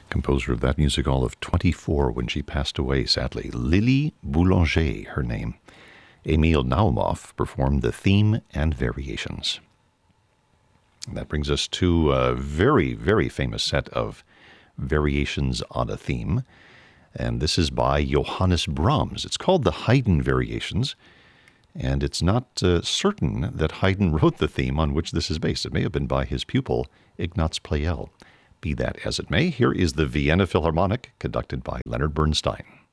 Composer of that music all of 24 when she passed away, sadly. Lily Boulanger, her name. Emil Naumov performed the theme and variations. And that brings us to a very, very famous set of variations on a theme. And this is by Johannes Brahms. It's called the Haydn Variations. And it's not certain that Haydn wrote the theme on which this is based. It may have been by his pupil, Ignaz Pleyel. Be that as it may, here is the Vienna Philharmonic, conducted by Leonard Bernstein.